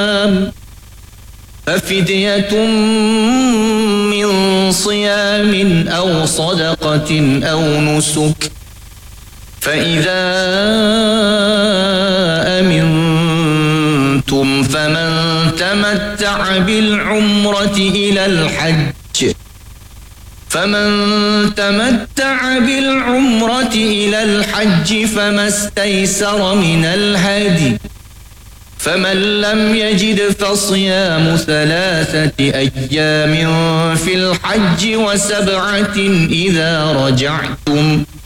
ففدية من صيام أو صدقة أو نسك فإذا أمنتم فمن تمتع بالعمرة إلى الحج فما استيسر من الهدي فمن لم يجد فصيام 3 أيام في الحج و7 إذا رجعتم